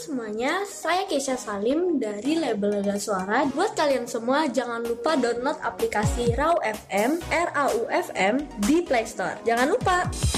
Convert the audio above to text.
semuanya, saya Kesha Salim dari label Lega Suara. Buat kalian semua, jangan lupa download aplikasi RAU FM, RAU FM di Play Store. Jangan lupa!